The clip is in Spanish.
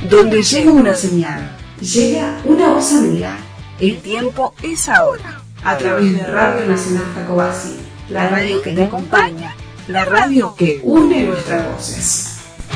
Donde llega una señal, llega una voz amiga. El tiempo es ahora. A través de Radio Nacional Jacobasi, La radio que te acompaña, la radio que une nuestras voces.